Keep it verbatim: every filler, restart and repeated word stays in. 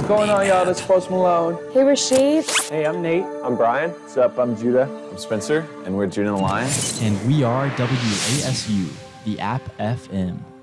going on, y'all? This is Post Malone. Hey, Rashid. Hey, I'm Nate. I'm Brian. What's up? I'm Judah. I'm Spencer, and we're Judah and the Lion. And we are W A S U, the App F M.